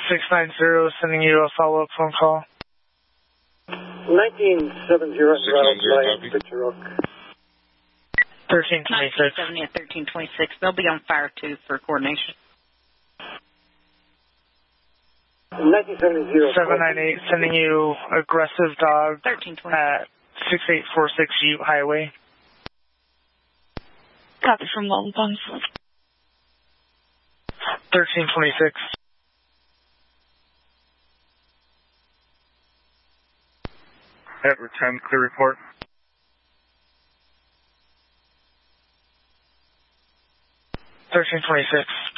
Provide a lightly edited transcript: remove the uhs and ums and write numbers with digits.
690, sending you a follow-up phone call. 1970, Rattlesnake, Picture Rock. 1326. 1970 at 1326. They'll be on fire, too, for coordination. 1970. 798, sending you aggressive dog 1326. at 6846 Ute Highway. Copy from Walton Pond. 1326. Edward 10, clear report. 1326.